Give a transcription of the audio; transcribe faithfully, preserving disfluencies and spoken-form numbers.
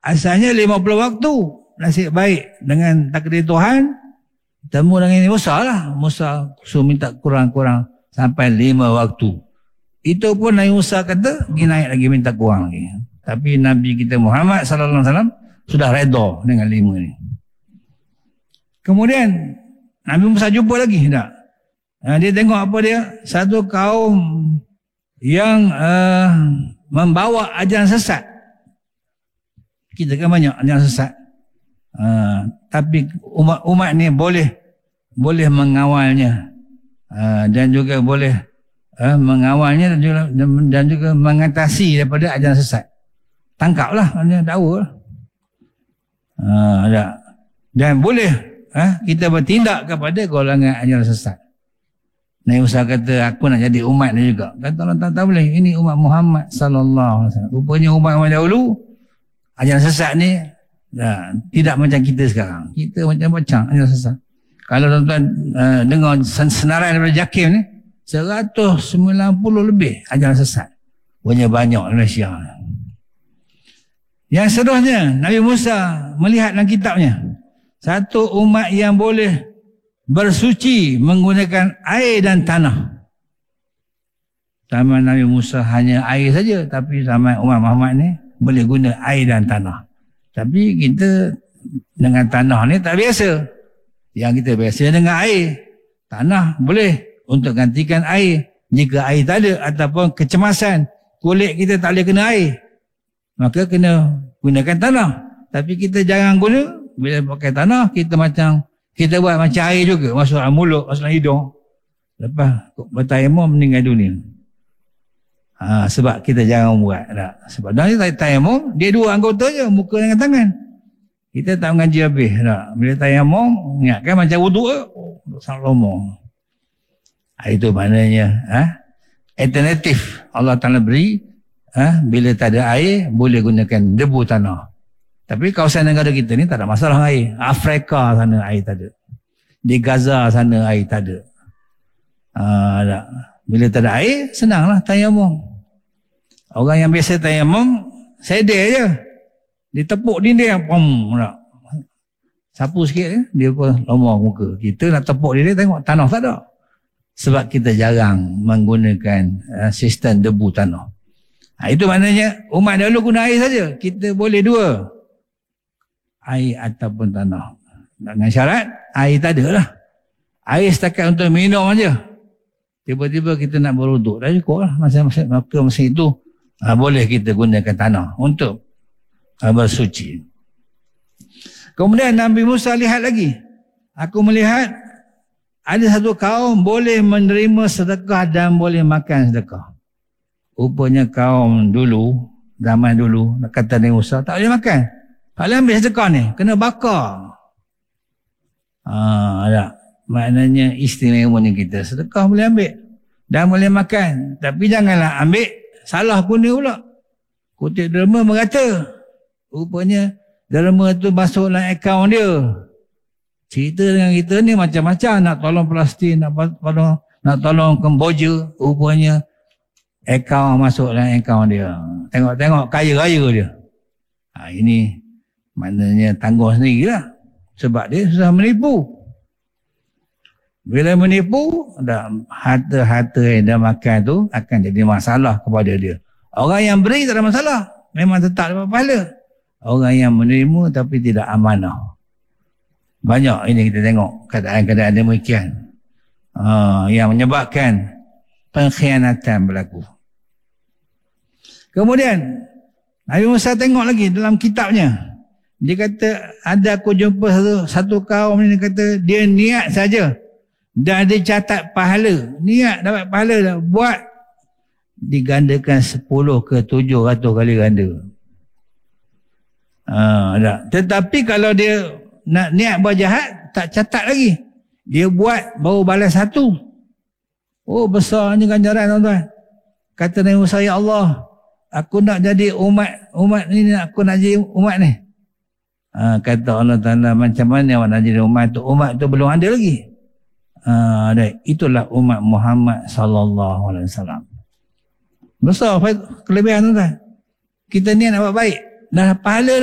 Asalnya lima puluh waktu. Nasib baik dengan takdir Tuhan, temu dengan Musa lah. Musa suruh minta kurang-kurang sampai lima waktu. Itu pun Nabi Musa kata, pergi naik lagi minta kurang lagi. Tapi Nabi kita Muhammad sallallahu alaihi wasallam sudah redha dengan lima ni. Kemudian Nabi Musa jumpa lagi tak? Dia tengok apa dia? Satu kaum yang uh, membawa ajaran sesat. Kita kan banyak ajaran sesat. Uh, tapi umat-umat ni boleh boleh mengawalnya uh, dan juga boleh uh, mengawalnya dan juga, dan juga mengatasi daripada ajaran sesat. Tangkaplah, dakwa lah. Uh, dan boleh uh, kita bertindak kepada golongan ajaran sesat. Nabi Musa kata, aku nak jadi umat ni juga. Kata Allah, tak, tak boleh. Ini umat Muhammad sallallahu alaihi wasallam. Rupanya umat-umat dahulu ajaran sesat ni dah, tidak macam kita sekarang. Kita macam-macam ajaran sesat. Kalau tuan-tuan uh, dengar senarai daripada Jakim ni, seratus sembilan puluh lebih ajaran sesat. Banyak banyak Malaysia. Yang seterusnya, Nabi Musa melihat dalam kitabnya, satu umat yang boleh bersuci menggunakan air dan tanah. Zaman Nabi Musa hanya air saja, tapi zaman umat Muhammad ni boleh guna air dan tanah. Tapi kita dengan tanah ni tak biasa. Yang kita biasa dengan air. Tanah boleh untuk gantikan air. Jika air tak ada ataupun kecemasan, kulit kita tak boleh kena air, maka kena gunakan tanah. Tapi kita jarang guna. Bila pakai tanah, kita macam kita buat macam air juga. Masuk dalam mulut, masuk dalam hidung. Lepas bertayamum meninggal dunia. Ha, sebab kita jarang buat. Tak? Sebab dalam tayamum, dia dua anggota je, muka dengan tangan. Kita tak mengaji habis. Tak? Bila tayamum, ingatkan macam wuduk ke? Oh, sangat lama. Ha, itu maknanya ha? Alternatif Allah Ta'ala beri. Ha? Bila tak ada air, boleh gunakan debu tanah. Tapi kawasan negara kita ni tak ada masalah air. Afrika sana air tak ada. Di Gaza sana air tak ada. Ha, tak. Bila tak ada air, senanglah tayamum. Orang yang biasa tayamum, sedar je. Dia tepuk dinding, pom, tak. Sapu sikit, dia pun lomah muka. Kita nak tepuk dinding, tengok tanah tak ada. Sebab kita jarang menggunakan uh, sistem debu tanah. Ha, itu maknanya umat dahulu guna air saja. Kita boleh dua. Air ataupun tanah. Dengan syarat, air tak ada lah. Air setakat untuk minum saja. Tiba-tiba kita nak berwuduk, dah cukup lah. Masa-masa, maka masa itu, ha, boleh kita gunakan tanah untuk ha, bersuci. Kemudian Nabi Musa lihat lagi. Aku melihat ada satu kaum boleh menerima sedekah dan boleh makan sedekah. Rupanya kaum dulu, zaman dulu, kata Nabi Musa, tak boleh makan. Tak boleh ambil sedekah ni, kena bakar. Ah, ada. Maknanya istimewanya kita, sedekah boleh ambil dan boleh makan. Tapi janganlah ambil salah guna pula. Kutip derma berkata, rupanya derma tu masuk dalam akaun dia. Cerita dengan kita ni macam-macam, nak tolong Palestin, nak tolong, nak tolong Kemboja, rupanya akaun masuk dalam akaun dia. Tengok-tengok kaya-kaya dia. Ha, ini maknanya tangguh sendirilah. Sebab dia susah menipu. Bila menipu, harta-harta yang dia makan tu akan jadi masalah kepada dia. Orang yang beri tak ada masalah. Memang tetap dapat pahala. Orang yang menerima tapi tidak amanah. Banyak ini kita tengok keadaan-keadaan demikian. Uh, yang menyebabkan pengkhianatan berlaku. Kemudian, Nabi Musa tengok lagi dalam kitabnya. Dia kata, ada aku jumpa satu, satu kaum ni, dia kata, dia niat saja. Dan dia catat pahala. Niat dapat pahala dah. Buat. Digandakan sepuluh ke tujuh ratus kali ganda. Ha, dah. Tetapi kalau dia nak niat buat jahat, tak catat lagi. Dia buat, baru balas satu. Oh, besarnya ganjaran tuan-tuan. Kata Nabi Musa, ya Allah, aku nak jadi umat, umat ni, aku nak jadi umat ni. Ha, kata Allah Ta'ala, macam mana awak nak jadi umat tu? Umat tu belum ada lagi. Uh, itulah umat Muhammad sallallahu alaihi wasallam. Besar kelebihan tu kan. Kita ni nak buat baik. Dah pahala